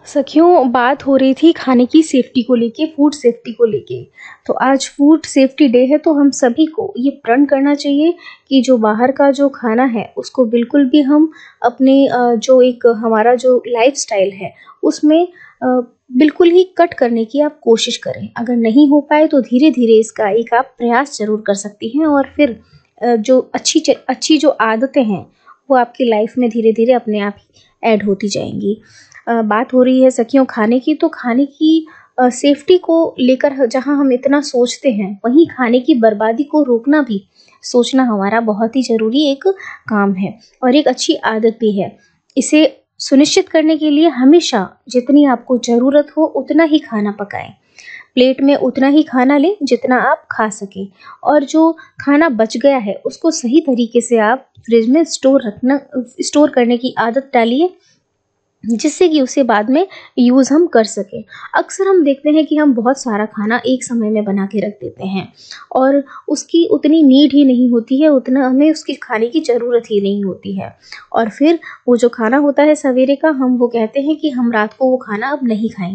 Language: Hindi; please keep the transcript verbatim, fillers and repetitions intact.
सखियों, बात हो रही थी खाने की सेफ्टी को लेके, फूड सेफ्टी को लेके। तो आज फूड सेफ्टी डे है, तो हम सभी को ये प्रण करना चाहिए कि जो बाहर का जो खाना है, उसको बिल्कुल भी हम अपने अ, जो एक हमारा जो लाइफ़स्टाइल है, उसमें अ, बिल्कुल ही कट करने की आप कोशिश करें। अगर नहीं हो पाए तो धीरे-धीरे इसका एक आप प्रयास ज़रूर कर सकती हैं और फिर अ, जो अच्छी च अच्छी जो आदतें हैं, वो आपकी लाइफ़ में धीरे-धीरे अपने आप ही ऐड होती जाएँगी। अ, बात हो रही है सखियों खाने की, तो खाने की अ, सेफ्टी को लेकर ह जहाँ हम इतना सोचते हैं, वहीं खाने की बर्बादी को रोकना भी सोचना हमारा बहुत ही ज़रूरी एक काम है और एक अच्छी आदत भी है। इसे सुनिश्चित करने के लिए हमेशा जितनी आपको ज़रूरत हो उतना ही खाना पकाएँ। प्लेट में उतना ही खाना लें जितना आप खा सकें और जो खाना बच गया है उसको सही तरीके से आप फ्रिज में स्टोर रखना स्टोर करने की आदत डालिए, जिससे कि उसे बाद में यूज़ हम कर सकें। अक्सर हम देखते हैं कि हम बहुत सारा खाना एक समय में बना के रख देते हैं और उसकी उतनी नीड ही नहीं होती है, उतना हमें उसकी खाने की ज़रूरत ही नहीं होती है। और फिर वो जो खाना होता है सवेरे का, हम वो कहते हैं कि हम रात को वो खाना अब नहीं खाएँगे।